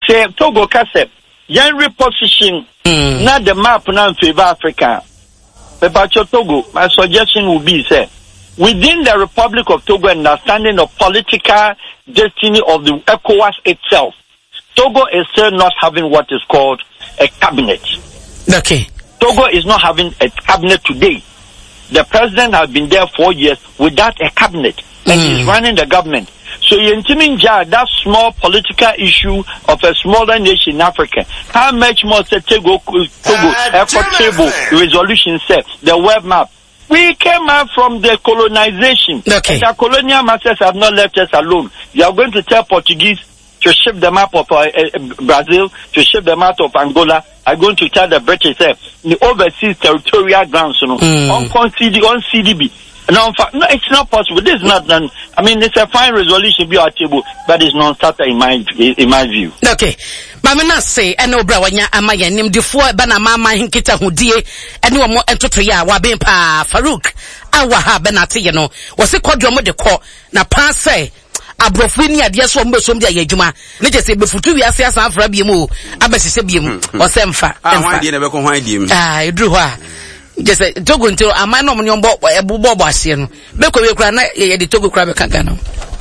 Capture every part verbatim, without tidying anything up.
say Togo Kasep, yan reposition, mm. not the map now in favor Africa. About your Togo, my suggestion would be, say, within the Republic of Togo, understanding of political destiny of the ECOWAS itself, Togo is still not having what is called a cabinet. Okay. Togo is not having a cabinet today. The president has been there four years without a cabinet, and mm. he's running the government. So Yentiminja, that small political issue of a smaller nation in Africa, how much more say Togo, Togo, equitable resolution set, the web map. We came out from the colonization. Okay. The colonial masters have not left us alone. You are going to tell Portuguese to ship the map of uh, uh, Brazil, to ship the map of Angola. I'm going to tell the British uh, the overseas territorial grounds, you know, mm. on C D, on C D B. No, no, it's not possible. This is not done. I mean, it's a fine resolution be our table, but it's non-starter in my in my view. Okay, but me not say, I know, bro, when you am I name the four banana mama hinkita who dear, and no more entotoya, wabin pa Farouk, awaha benati, you know, was a quadrum of the court, na pa say. Abrofini adia so mbe so mbe ayejuma ne je se befutu wi ase asan fra biemu abesise biemu o se mfa ah hwan die na be ko hwan die mu ah edru ho a je se Togo ntiro aman no mnyo mbo ebubo bo ase no be ko we kura na ye de Togo kura be kanka no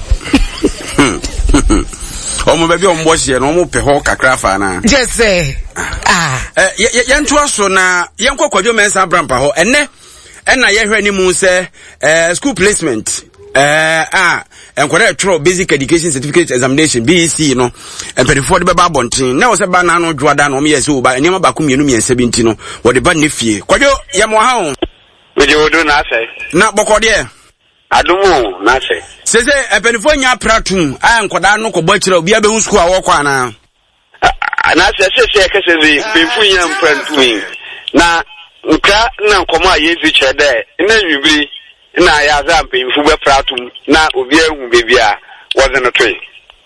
o mo be bi o mbo hye no mo pe ho kakra fa na je se ah eh ye nto aso na ye nkọ kwadwo mensa brampa ho enne enna ye hwe ni mu se eh school placement eh ah enkwere tro basic education certificate examination B E C no empedifo de beba bonten na wo se ba na no dwoada no me yesi wo ba enema ba ko mienu miensa bi nti no wo de ba ne fie kwadwo ye mo ha ho we je wodo na ase na bokode adumu na ase sese empedifo nya pratum a enkoda no ko bo kire obi abehu school a wo kwa na na ase sese kese zi pemfu nya mprantum na nkra na nkomo a yezi kire de na nwibiri na ya zampe mfube pratum na obi ehu bebia woze no toy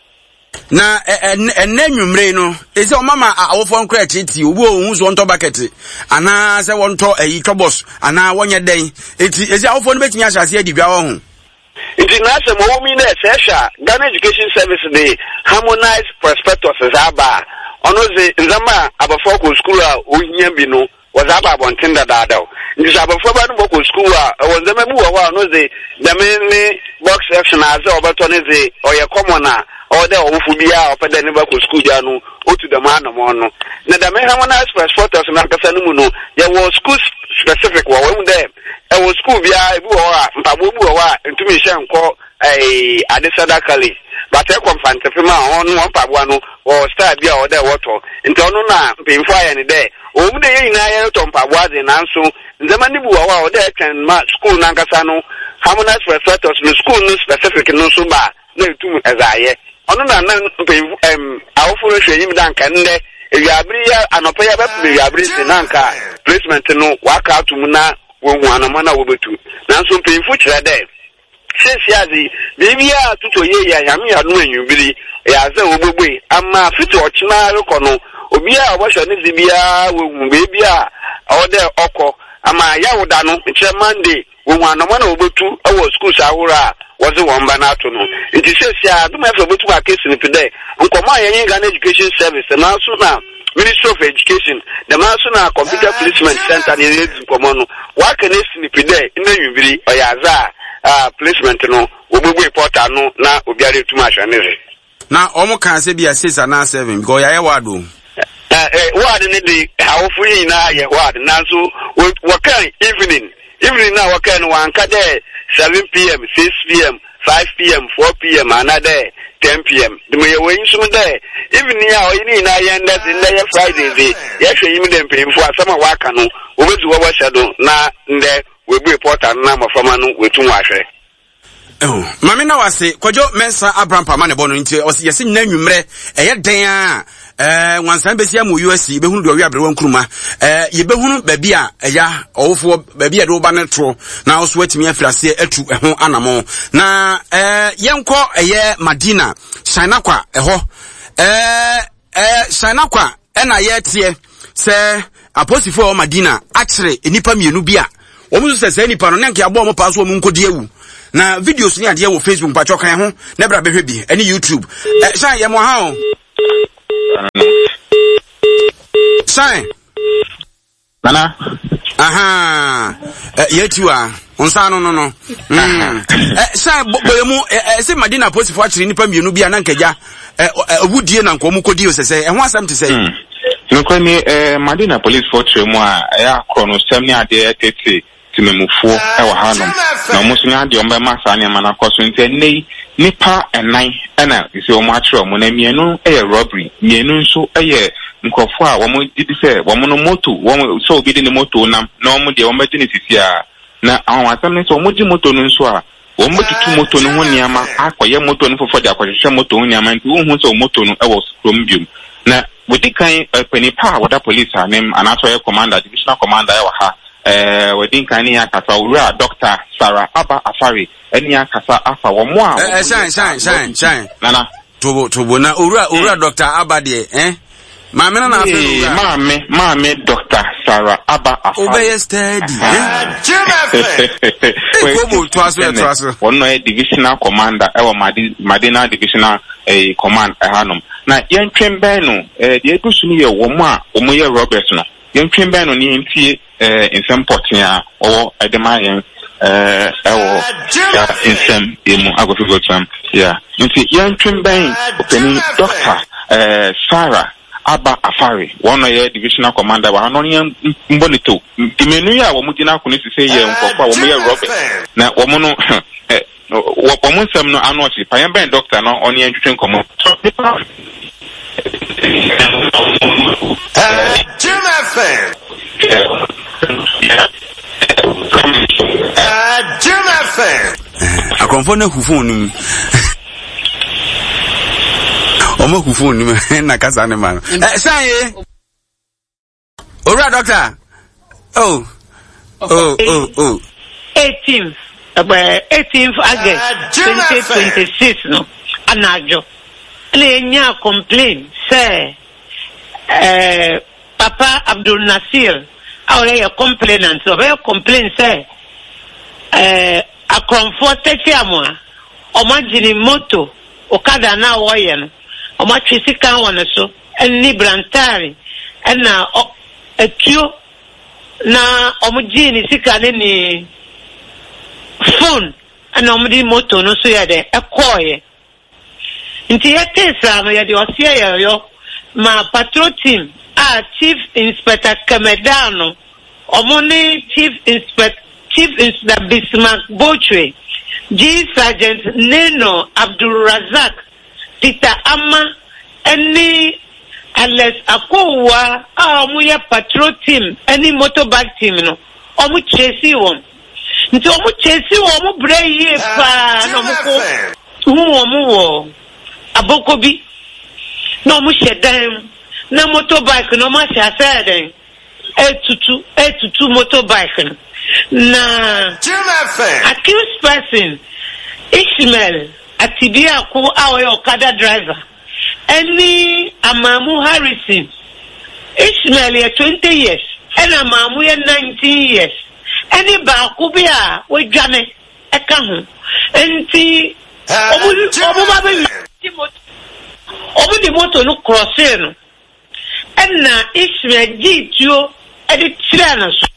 na enne nwumre no ese o mama awofo nkra titi obi ohun so nto bucket ana se wonto ayi twobos ana wonye den eti ese awofo no betimi ahase adibia wo ho nti na se mo mi na sesha Ghana Education Service dey harmonize prospectus aba ono ze nzama abafo ko school a ohia bi no was aba bontinda dada ndi abafo ba no ko school a wonzama bi wo wa no ze the main box section as obato ne ze oye common a o de ofu bia opeda ne ba ko school ja no otu the man no no na the main harmonize prospectus na kasa no mu no ye was school specific wa we mu de e was school bia e bi wo a mpabo bi wo a ntumi hye nko eh adesada kali but e confante pema on one pabo no o star bia o de woto nti ono na mpemfo aye ne de o mu de yin na aye to mpabo ade na nso nzema ni bu wa o de twen ma school na nkasa no harmonize prospectus no school no specific no so ba na etum ezaye ono na na mpemfo em awofo hwe yim dan kan de ewiabri ya anopa ya ba ewiabri sinanka placement no waka atum na wonwu anama na wobetu nanso mpemfo kire de sisi azi bibia tuto ye ya yame ya no anwubiri ya za obogbe ama fiti ochina rekono obi a obosho ne zibia wohu bibia ode okọ ama ya woda no kire Monday wonwu anama na wobetu awo school sawura woze womba na ato no nti sisi a dum efe obetu ka case ni pede nkoma ye Ghana Education Service na so na Ministry of Education the National Computer Placement Center ni lead nkomo no wa ka ne snipide na anwubiri oyaza ah placement no ogbogbo reporter no na obiare tuma ahwanere na omo kan se bia six na seven go ya ye wado eh eh ward ne di awofo yin na ye ward na so wakan evening evening na wakan wanka de seven p m six p m five p m four p m another ten p m de me we yin sum de evening a oyin na ye nda de ye Friday de ye hwe yim de mpemfo asama waka no obezu wo washedo na nde we be reporter na mafama no wetu ahwe oh mame na wase kwadwo mensa Abraham Pama ne bono nti o yesi na nwumre eye den a eh wansan besia mu U S C behunu do wi abrewa nkuruma eh ye behunu ba bia eya owofo ba bia de oba ne tro na oso atimi afirase atu eho anamo na eh yenko eye Madina Shinakwa eho eh eh Shinakwa ena ye tie se aposifo o Madina akire enipa mienu bia omu se se nipa no nenke abo mo paso omu nkodi ewu na videos ni ade wo Facebook pa chokan ho na bra behwe bi eni YouTube eh shan ye mo ha o Shine. Nana. Aha. Yet you are. Unsano no no. Mm. Shine boyemu eh say Madina post for actually nipa mienu bia na nkaja eh wudie na nkomu kodi o sese eh ho asem te say. No kwani eh Madina police fortress mu a ya krono sem ni ade tete timemufo e wa hanom na mo sunya de omba ma sa ne mana kwaso nte nei nipa enan na isi o mo atro mo na mienu e robbery mienu nso e nkofo a wo mo didi se wo mo no moto wo so obi de ne moto nam na wo mo de wo ma dini sisi a na awon asem ne so wo mo di moto no nso a wo mo tutu moto no ho niama akoye moto no fofo de akohwehwe moto ho niama nti wo hu so moto no e wo from biom na wodi kan penipa wada police anem anato ye commander divisional commander e wa ha eh wodi kan ni akasa owura Doctor Sarah Aba Afari eni akasa afa wo mo a eh shine shine shine shine nana tobo tobo na owura owura Doctor Aba de eh maame na na afa owura maame maame Doctor Sarah Aba Afari obey steady eh we go to aso to aso one no divisional commander e wa Madina divisional eh command e hanom na yentwen ben no eh de edusu ni ye wo mo a wo mo ye Robert no yentwen ben no ni entie eh insem potin a wo edema yen eh ewo ya insem emu agofi gotam yeah nti yentwen ben openi Doctor eh Sarah Aba Afari one of your divisional commander wa no yen mbonito dimenu ya wo mo dina ko ni se ye nkofo wo mo ye Robert na wo mo no eh wo mo nsem no anu ochi pa yen ben doctor no oni entwetwen komo Jim F M. Jim F M. Akonfo na hufun nim. Omo hufun nim na kasa ne man. Eh sanye. Ora doctor. Oh. Oh oh oh. eighteenth about eighteenth August twenty twenty-six no. Anajo. Lenya complain say eh Papa Abdul Nasir awre a complainant so be complain say eh a comfort tiamwa o magini moto okada na woye no o ma twisi kan wona so enni brantari na etuo na o mugini sika ne ni phone na o mudi moto no so ya de ekoye nti yete sa no ya de osia ya yo ma patrol team a Chief Inspector Kamedano omoni Chief Inspector Chief Inspector Bismarck Bochwe G Sergeant Neno Abdul Razak Peter Amma any Alex Akowa a omuya patrol team any motorbike team no omu chesi won nti omu chesi won omu breye pa no muko hu omu wo abokobi no mu shedan na motorbike no ma sha saden etutu etutu motorbike na accused person Ishmael Atibia ko awe okada driver any Amamu Harrison Ishmael ya twenty years and Amamu ya nineteen years any ba ko bia we dwane eka ho enti obu obu ba be obu di moto no cross no enna Ishmael gituo edi tirana so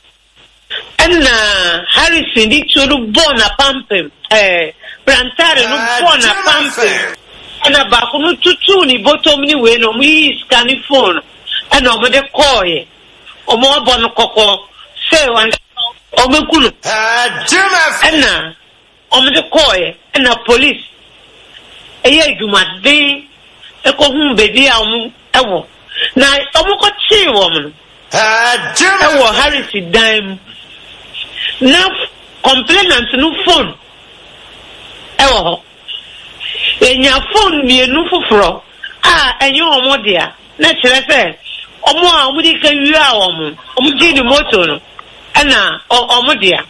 enna Harrison di turu bona pampem eh brantare no bona pampem enna ba ko no tutu ni bottom ni we no mi scan phone enna o de call ye o mo bon kokko say wan o me kunu enna o me de call ye enna police eye jumade e ko hu bedi a o ewo na omo ko chi wo mo ah jema wo Harris dime na complainant no phone ewo enya phone mi enu foforo ah enyo omo dia na kire se omo a omo di ka wi a omo omo ji ni moto no na omo dia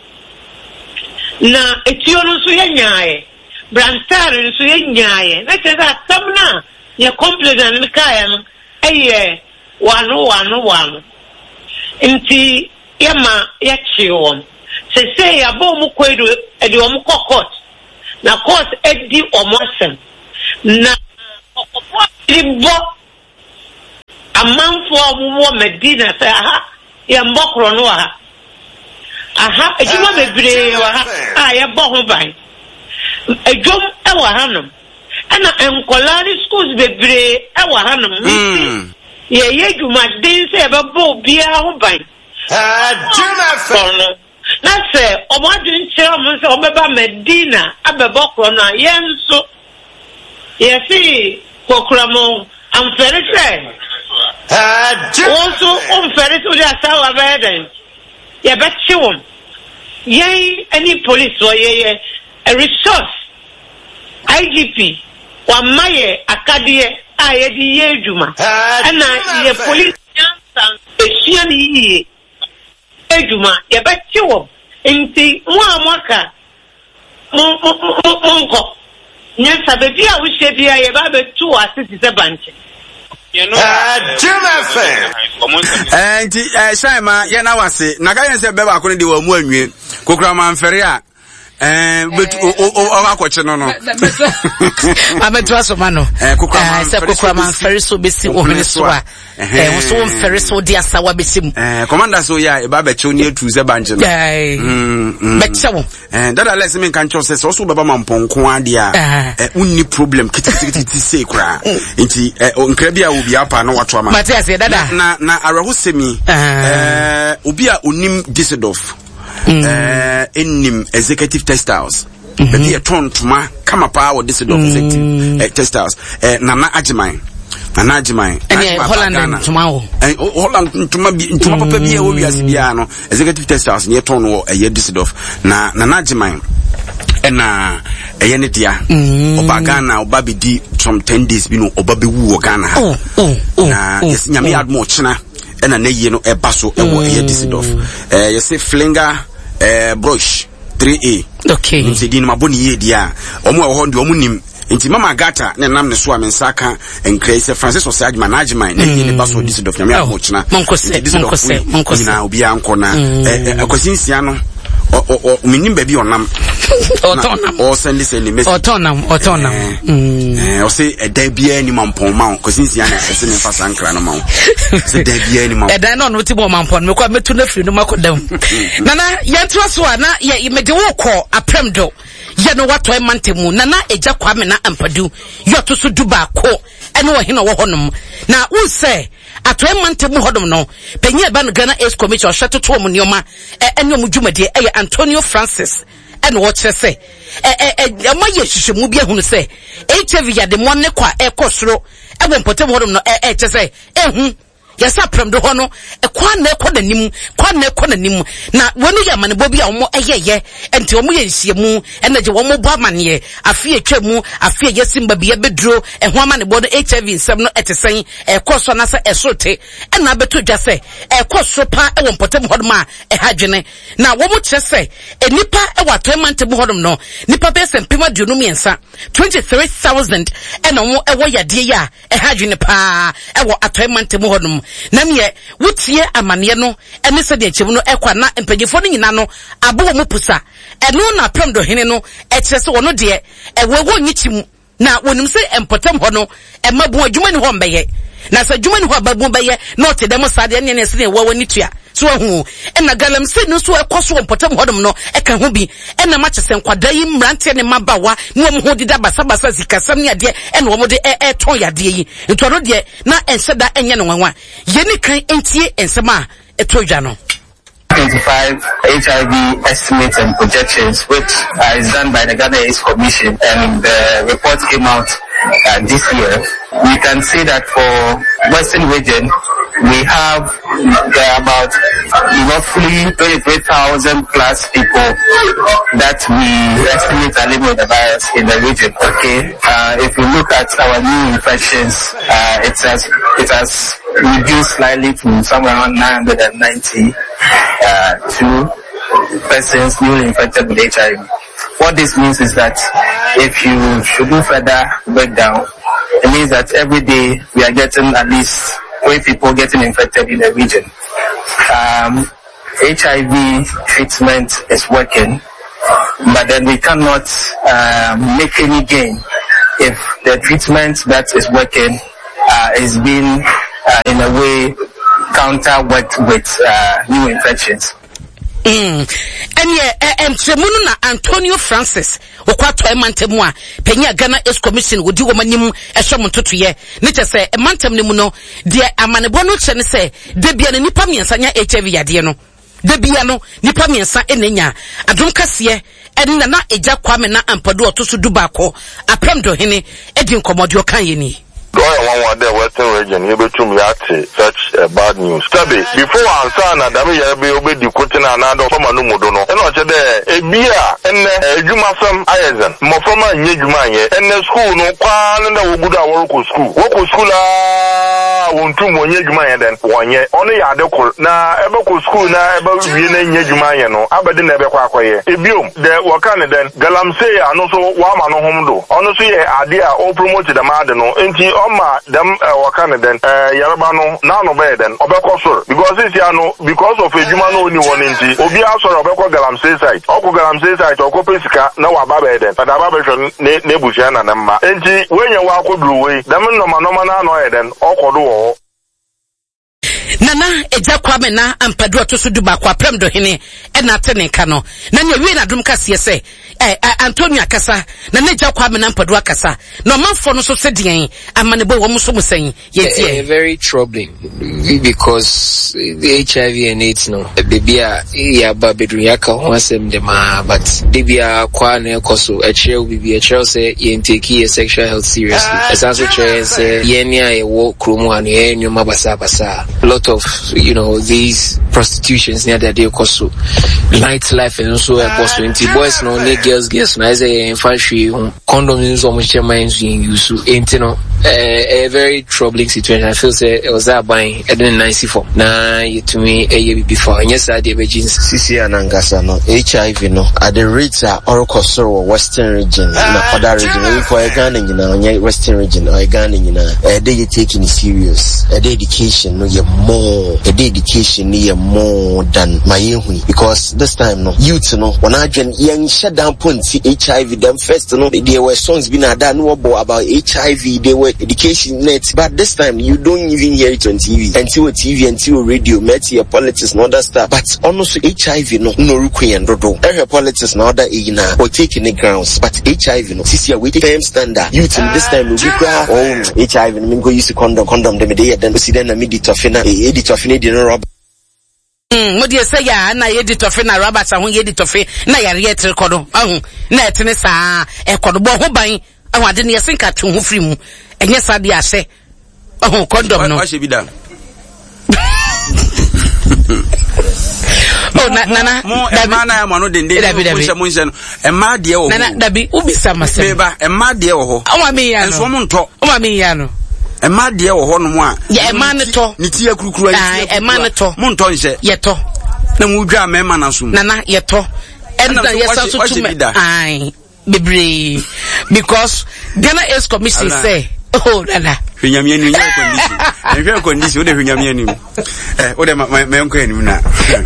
na etio no so ye nyaaye brantare so ye nyaaye na kire se tamna ye complainant ni kaya no eye wanu wanu wanu nti yema yachi won se se ya bo mu kwedu edi o mu court na court edi o mo asem na okopo di bo amanfo wo Medina say aha ye mbokro no aha aha ejuma bebre wa ha ah ye bo ho ban ejom e wa hanom ana enkolari schools bebre e wa hanom ye ye juma din say be bo bia ho ban ah na say omadun chere mo say obeba Medina abebokro no yenso ye fi kokramo am very fair also on very to the sawa beden ye betchi won ye any police or ye a resource I G P wa maye akadie a ye di ye adwuma ana ye police yan ehia ni adwuma ye betchi won enti mo amaka mo mo mo nya sabebi a wo hwebia ye ba betu asisi se banche you know Jim F M and eh Shaima ye na wase na ga yen se be ba ko de wa mu anwie kokura manfere a eh betu o akwache no no ametu asoma no eh kokura se kokura manfere so besi ohene so a eh wo so mfere so di asawa besi mu eh commander so ya e ba beche oni atu ze banche no mm beche wo eh dada let's me kan chose so so beba mamponko ade a eh unni problem kitikitikiti say kura nti eh nkra bia obi apa no wato ama Matias dada na na arahu semi eh obi a onim Disseldorf eh enim executive textiles be a ton tuma kama pa wo Disseldorf executive textiles eh nana ajiman nana ajiman eh Holland tuma wo eh Holland tuma bi tuma papa bi e wo wiase bia no executive textiles ne ton wo eh Disseldorf na nana ajiman ena eye ne dia oba Ghana oba be di some ten days bi no oba be wu Ghana ha na yes nyame admo chena ena na yie no e baso e wo eye Disseldorf eh yes flinger eh brush three A okay nti di no maboni ye dia omo e ho ndi omo nim nti mama gata na nam ne so amensaka enkrai se Francis Osage management na yie ne baso Disseldorf nyame admo chena monkose monkose monkose na obi ankona eh akwasinsia no o o minim baby onam otonam o send this any message otonam otonam eh o say e da bia ni mampon ma ko sinsia na ese ne fasa nkra no ma se da bia ni ma e da no no ti bo mampon me ko metu na firi no makodam nana yentra so a na ye mede wo ko aprem do ye no wato e mantemu nana eja kwame na ampadu yoto so duba ko ene wo hina wo honom na un say atoe mantemu hodom no penye ba no Ghana Ace Commission hweto to mo nioma ene mo dwumade e Antonio Francis ene wo kire se eh eh ma ye hwehwemu bia hunu se H I V ya de mo ne kwa e kosoro e bo mpotem hodom no eh eh kire se ehu yesa prem do ho no e kwa na e kwa nanim kwa na e kwa nanim na wonu ya manebo bia wo eyeye enti wo ye nhyiemu ene je wo mo bo amane afie twemu afie yesimba bia beduro e ho amanebo no H I V nsem no etesen e koso na se esote ena beto dwa se e koso pa e wo mpotem hodom a e hadwene na wo mo kire se enipa e wato mantem hodom no nipa be se mpema duonu miensa twenty-three thousand ena wo e wo yade ya e hadwene pa e wo ato mantem hodom na me wutie amane no ene se de akyem no ekwa na mpagifo no nyina no abo mu pusa eno na prem do hene no e kire se wono de e wewo nyichim na wonim se empotem ho no e mabu adwuma ni ho mbeye na se adwuma ni ho babu mbeye na ote dem sade ne ne se ne wawo ni tua so hu ena galam se no so ekoso empotem hodom no e ka ho bi ena ma kyese nkwada yi mrante ne mabawa no mo ho dida basa basa zikasam ne ade ena wo mo de e e ton yade yi ntoro de na enseda enye no nwanwa ye ni kan entie ensema etodwa no twenty-five H I V estimates and projections, which uh, is done by the Ghana Ace Commission, and the report came out uh, this year. We can see that for Western region, we have uh, about roughly twenty-three thousand plus people that we estimate are living with the virus in the region. Okay, uh, if you look at our new infections, uh, it has it has reduced slightly to somewhere around nine hundred ninety uh, two persons newly infected with H I V. What this means is that if you should do further breakdown, it means that every day we are getting at least three people getting infected in the region. Um, H I V treatment is working, but then we cannot uh, make any gain if the treatment that is working uh, is being uh, in a way counter worked with uh, new infections. Mm. And yeah, and Tremuna Antonio Francis, Okwato Emantemua, Penya Ghana S Commission would do womanim a shaman to ye. Nature say, a mantem nimuno, dear Amanebono Chen say, Debian Nipamian Sanya H I V Adiano. Debiano, Nipamian Sa Enenya, Aduncasie, and Nana Eja Kwamena and Padua to Sudubako, a Premdo Hene, Edin Comodio Kayeni. Go on one day Western region, you to me at such a bad news. Tabi, before I saw that we have been obeyed the Kutin and Ado from a Numudono, and not today, a beer and a Juma from Ayazen, Mofoma Nijumanye, and the school no Kwan and the Wuguda Woko school. Woko school, ah, won't two more Nijumaya than one year. Only Adoko, na Eboko school, na about Nijumaya, no, Aberdeen Ebekwaye. A biom, the Wakana then, Galamse, and also Wamano Hondo. Honestly, idea all promoted the Madano, and Oma them wakane then eh yarabano na no be then obekọ soro because this ya no because of ejuma no ni won nti obi asoro obekọ galamsey site okọ galamsey site okọ pesika na wa ba be then pada ba be hwe ne ne busia na na mma nti wenye wa akoduru we them no ma no ma na no then okodo wo Nana eja kwame na ampadua to so duba kwa premdo hene e na tene ka no na ne wi na dum kase se eh Antonio akasa na ne eja kwame na ampadua akasa no manfo no so sedien amanebo wo muso musan ye very troubling because the H I V and AIDS no baby a ya ba bedru yaka ho asem de ma but debia kwa na ekoso e kire bibi e kire say ye take your sexual health seriously as also kire say ye nia ye wo kromo anu ye nyoma basa basa lot of you know these prostitutions near the day koso nightlife and also a boss twenty boys no only girls girls na say infantry condoms almost their minds in use ain't no a very troubling situation. I feel say it was that buying at the ninety four na you to me a year before and yes I did emergency C C and Angasa no H I V no at the rates are Orokosoro western region na other region for a Ghana you know western region or Ghana you know a day you taking it serious a day education no you more a day education near more than my yehui because this time no youth no when I join young shut down point H I V them first no there were songs being done about H I V they were education net but this time you don't even hear it on T V until T V until radio met your politics and other stuff but also H I V no no rukui and rodo every politics and other ina or taking the grounds but H I V no sisi we firm standard youth in this time we grab oh H I V no go use condom condom them dey then see then na me ditofina editofina dey no rob Mm, mo die say ya na ye ditofe na Robert ahun ye ditofe na ya re etrekodo ahun na etene saa ekodo bo ho ban ahun ade ne yesinka to ho firi mu enye sa de ahye ahun condom no ahye bi da oh na na mo e ma na mo no dende mo hye mo hye no e ma de wo na na dabi ubisa masem me ba e ma de wo ho o ma me ya no enso mo nto o ma me ya no e ma de wo ho no mo a ya e ma ne to ni ti akurukuru ai e ma ne to mo nto nse ye to na mu dwa me ma na so na na ye to and na ye so to me ai bebre because Ghana S Commission say oh nana hwenyame anu nya condition hwe condition o de hwenyame anu eh o de me enko anu na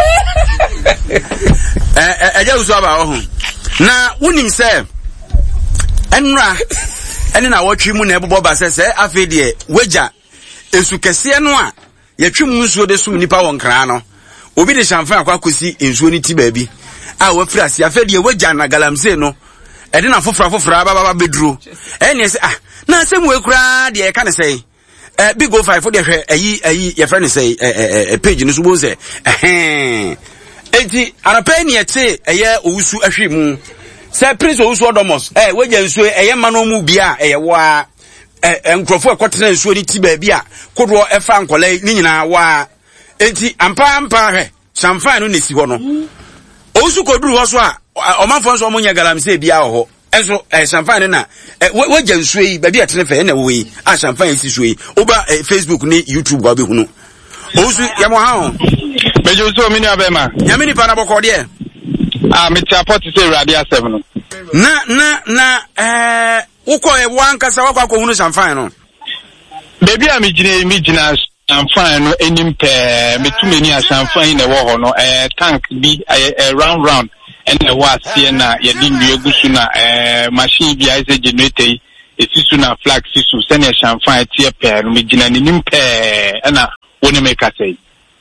eh eja usu aba ho na wonim say enra ene na wotwe mu na ebobo ba se se afi de weja esu kese no a yetwe mu nsuo de sum nipa won kran no obi de chamfan akwa kosi nsuo ni ti baabi a wafiri ase afi de weja na galamse no ede na fofora fofora baba baba beduro ene se ah na se mu ekura de e ka ne sei eh big go five for de hwe ayi ayi ye friend say eh eh page no so bo se eh enti arapa ni ete eye owusu ahwe mu se prince owusu odomos eh weja nsuo eye ma no mu bia eye wa eh nkrofo ekotena nsuo ni ti ba bia kodo efa nkola ni nyina wa enti ampa ampa hwe chamfan no nesi ho no owusu koduru ho so a omanfo so omunya galamse bia ho enso eh champagne na weja nsuo yi ba bia tene fe na wo yi a champagne si suo yi oba Facebook ni YouTube ba be hunu owusu ya mo ha ho mejo so mi ni abema ya mi ni pa na boko de ah me support say radio seven na na na eh uko e wankasa wakwa ko hunu champagne no baby a mi gine mi gina champagne no enim pe metumeni a champagne na wo ho no eh tank bi eh round round and the was here na ye din bi egusu na eh machine bi ai se generator esisu na flax sisu sene champagne tie pe no me gina ni nim pe na woni me ka say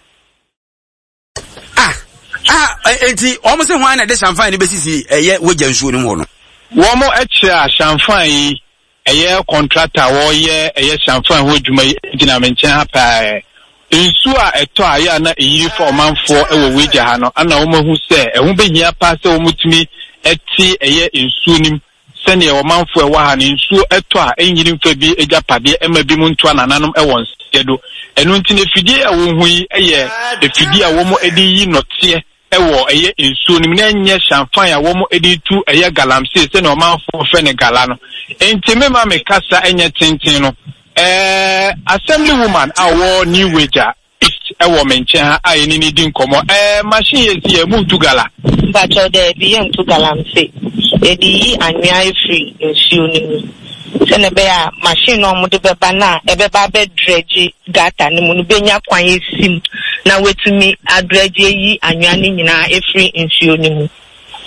ah ah enti o mo se hwan na de champagne ni besisi eye wogya nsuo ni ho no wo mo eche a champagne yi eye contractor wo ye eye champagne ho dwuma yi gina me nchen ha pa nsu a eto a ya na eyiri for manfo ewo wegya ha no ana wo mahu se ehun behia pa se wo mutumi eti eye nsu nim sene wo manfo ewa ha ne nsu eto a enyiri mfa bi ejapade ema bi mu nto anananom ewo nsedo enu nti ne fidie a wo hu yi eye efidie a wo mo edi yi note ewo eye nsu nim na nye champagne a wo mo edi tu eye galamsey sene wo manfo fe ne gala no enti me ma me kasa enye tenten no eh assemblywoman awo new wager ewo menche ha ayi ni di nkomo eh machine yesi e mu tu gala ba cho de bi en tu gala mse e di anwa free nsuo ni se ne be a machine no mu de be ba na e be ba be dredge gata ni mu no be nya kwan esim na wetumi adredge yi anwa ni nyina e free nsuo ni mu.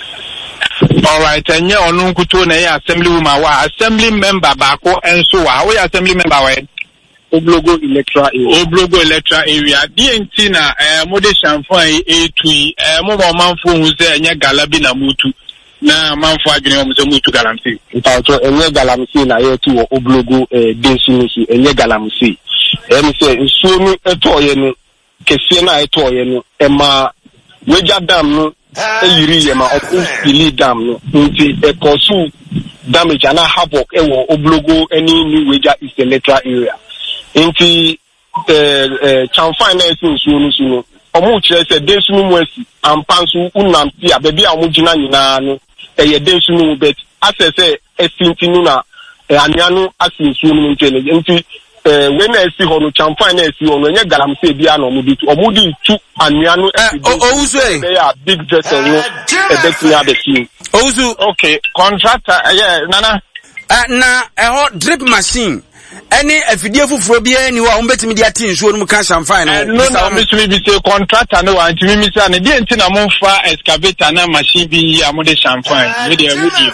All right, and yeah, on Kuto na assemblywoman wa assembly member bako enso wa we assembly member wa Oblogo electoral area. Oblogo electoral area. D N T na eh mode champagne e tui eh mo mo manfo hu se enye galabi na mutu na manfo adwene mo se mutu galamsey. Ntato enye galamsey na ye tu Oblogo eh densi ni si enye galamsey. Em se nsuo ni eto ye ni kese na eto ye ni e ma weja dam no eyiri ye ma opili dam no nti e kosu damage ana havoc ewo Oblogo any new wager is electoral area nti eh eh champagne na esi nsuo no suno omo kire se densu mu asi ampansu unamti a bebi a omo gina nyina no eye densu mu bet asese esinti nu na anya no asi nsuo no ntene nti eh when I see hono champagne na esi hono enye galamsey bia na omo bitu omo di tu anya no ouzu e they are big vessel no e betini abesi ouzu okay contractor yeah nana na eho drip machine any afidie fufuro bia ni wa ombetimi dia tin nsuo no ka champagne no no na misumi bi say contractor no wa ntimi mi say na die ntina mo fa excavator na machine bi ya mo de champagne we dey woody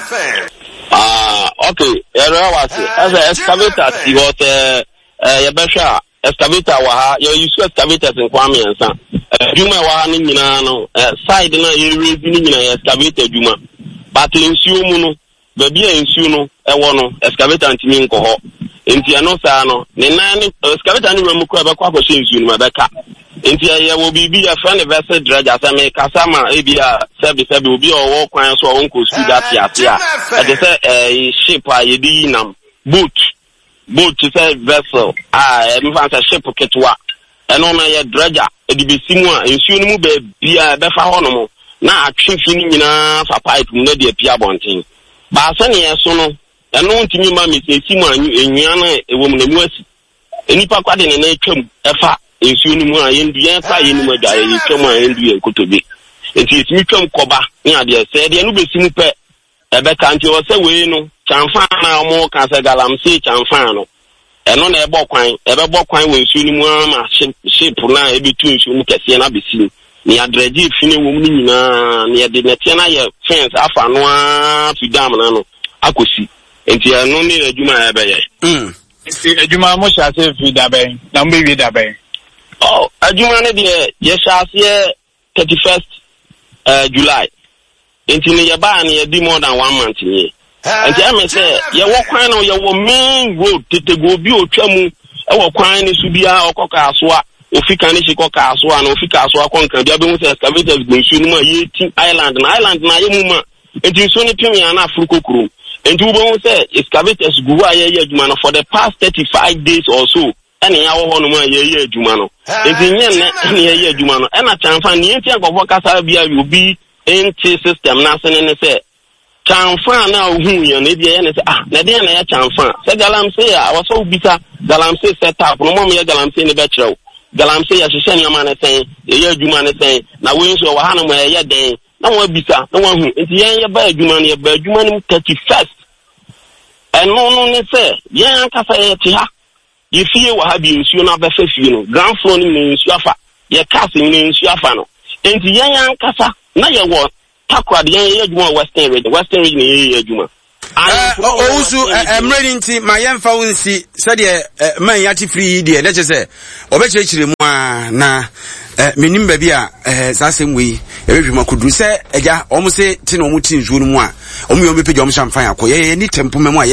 ah okay era wasi as a excavator ti got eh ya besha excavator wa ha ya use excavators in kwame yansa djuma wa ha ni nyina no side na ye raise ni nyina excavator djuma but nsuo mu no ba bia nsuo no ewo no excavator ntimi nko ho enti ano sa no ne nan ni excavator ni mu ko be kwa ko nsuo no be ka enti ya wo bibi ya friend vessel dredge asame kasama e bia sebi sebi obi owo kwan so won ko speed at ya ya e say eh ship a ye di nam boat boat say vessel ah e mfa say ship ketwa eno na ye dredger e di besimu a nsuo no mu be bia be fa ho no mo na atwe fi ni nyina fa pipe mu na de apia bonten ba asa ne yeso no eno ntimi ma me say simu anyu enwia na ewo mu na mu asi enipa kwade ne na etwam efa nsuo ni mu a yendu yen fa yenu mu da ye twam a yendu ye kotobe enti etimi twam koba ni ade se de no besimu pe ebe ka nti o se we no chanfa na omo ka se galamsey chanfa no eno na ebe kwan ebe bo kwan we nsuo ni mu ma ship na ebe tu nsuo mu kese na besimu ni adreji fini wo mu ni nyina ni de nete na ye fence afa no a fi dam na no akosi enti eno ni adwuma ebe ye mm enti adwuma mo sha se fi da ben na mbe wi da ben oh adwuma ne de ye sha se thirty-first uh, July enti ne ye ba ne ye di more than one month ni enti am say ye wo kwan no ye wo main road tete go bi otwamu e wo kwan ne su bia okoka asoa ofika ne shikoka asoa na ofika asoa konkan bia be mu say excavators go nsu no ma ye ti island na island na ye mu ma enti so ne pim ya na afruko kuro enti wo be mu say excavators go wa ye ye adwuma no for the past thirty-five days or so ene ya wo ho no ma ye ye adwuma no enti nye ne ene ye ye adwuma no ena chanfa ne enti akofo kasa bia obi enti system na sene ne say chanfa na ohu ye na bia ye ne say ah na de na ya chanfa say galamsey a waso ubisa galamsey set up no mo me galamsey ne be kire galamsey ya hye ne ma ne sen ye ye adwuma ne sen na we nso wa ha no ma ye den na wo bisa na wo hu enti ye ye ba adwuma ne ye ba adwuma ne thirty-first eno no ne say ye akasa ye ti ha ye fie wa ha bi nsuo na be fa fie no ground floor ni nsuo afa ye cast ni nsuo afa no enti ye yan kasa na ye wo takwad ye ye adwuma western region western region ye ye adwuma Oh, so I'm ready to my young found see, said, my yati free dear, let's say, or better actually, na, minim baby, as I say, we, every one could do say, yeah, almost say, Tino Mutin, Junwa, Omi Omi Pijam Champagne, any temple memoir,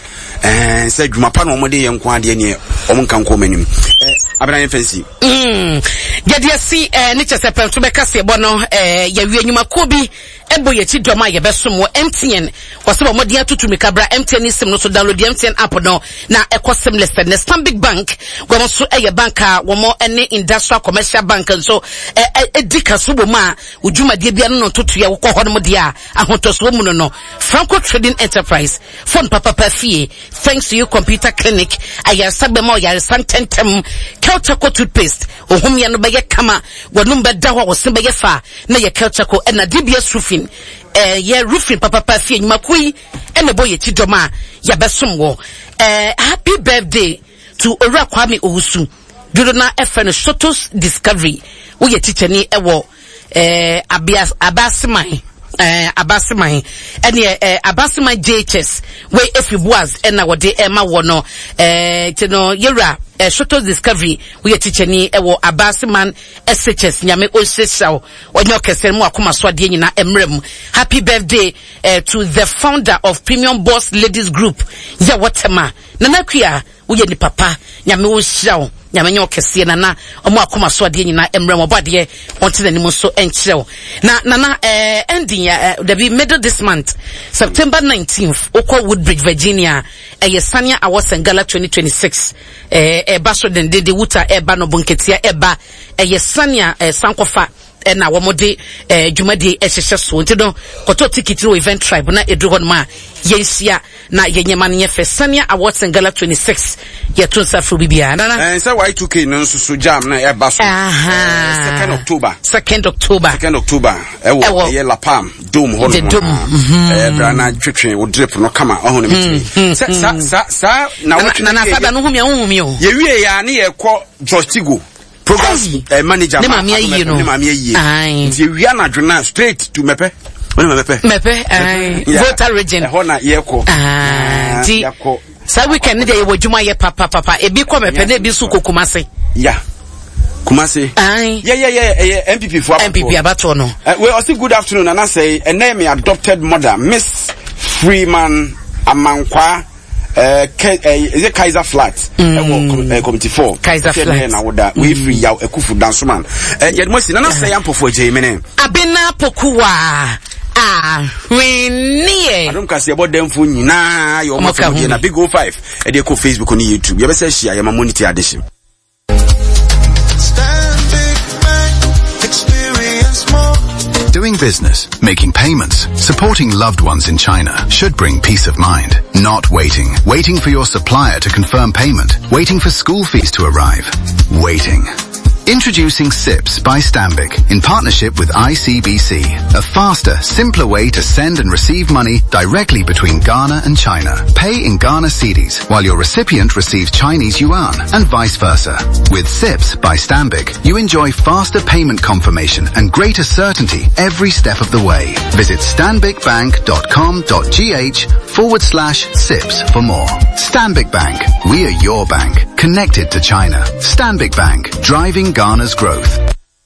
and said, my pan on my day and quantity near Omunkan Comenum. Abraham Fancy. Mm. Yadia see, eh, nature sepel to make us a bono, eh, Yawima Kobi, Ebo Yeti Doma, Yabesum, M T N, was some more dear to Mikabra, M T N is not to download the M T N app no, now a custom less than the Stanbic Bank, when also a banker, one more any industrial commercial bank, and so a dika suboma, would you my dear no to to your Homodia, and what was woman no, Franco Trading Enterprise, Phone Papa Perfie, thanks to your computer clinic, I have Sabemo, Yar Santentem. Kelchako toothpaste o hom ya no be kama wonum be da ho wo se be fa na ye Kelchako e na D B S roofing eh ye roofing papa pa fi nyuma koi e na boye ti doma ya besom wo eh happy birthday to Ora Kwame Owusu dodo na e fe no Shotos Discovery wo ye teacher ni e wo eh abias abasiman eh abasiman ene eh abasiman J H S we if you was ena wode e ma wo no eh tino yera eh Shotos Discovery we teacher ni e wo abasiman S H S nyame oseshaw onyo kese mu akoma so ade nyina emrem. Happy birthday uh, to the founder of Premium Boss Ladies Group ya watema nana kuya uye ni papa nyame oshaw nyame nyo kese nana omo akoma so ade nyina emrem obade wonte na nimu so enchew na nana eh ending ya uh, the middle this month September nineteenth okwa Woodbridge Virginia eh Yesania Awards and Gala twenty twenty-six eh e baso den de wuta e ba no bonketia e ba e Yesania eh, sankofa e na womode eh dwumade e hyehye so ntido koto ticket ro event tribe na edu hon ma yensia na yenyema ne Yesania Awards and Gala twenty-six yeto nsafo bibia na eh say Y two K no so jam na e baso second October second October second October e wo e La Palm dome hon eh brana twetwe wo drip no kama ohun me sa sa sa na na na sada no humia humia ye wie ya na ye kɔ Jostigo program uh, manager ne mama yi no ne mama yi nti wia na dwena straight to mepe one mepe mepe ai Volta region e ho na ye kɔ ah ti sa weekend dey wo dwuma ye papa papa e bi kɔ mepe na e bi su kokumase ya Kumasi ai yeah yeah yeah M P P for M P P abato no uh, we also good afternoon and I say a name adopted mother Miss Freeman Amankwa uh, Ke, uh, is it Kaiser Flat mm. uh, committee four Kaiser Flat na woda we free yaw ekufu dansoman uh, yet mo si na na say am pofo je mene abena pokuwa ah we nie I don't kasi about them for nyina yo mo for na big o five e dey ko Facebook on YouTube you be say share your monitor addition. Doing business, making payments, supporting loved ones in China should bring peace of mind. Not waiting. Waiting for your supplier to confirm payment. Waiting for school fees to arrive. Waiting. Introducing S I P S by Stanbic in partnership with I C B C. A faster, simpler way to send and receive money directly between Ghana and China. Pay in Ghana cedis while your recipient receives Chinese yuan and vice versa. With S I P S by Stanbic, you enjoy faster payment confirmation and greater certainty every step of the way. Visit stanbicbank.com.gh forward slash SIPS for more. Stanbic Bank. We are your bank. Connected to China. Stanbic Bank. Driving Ghana's growth.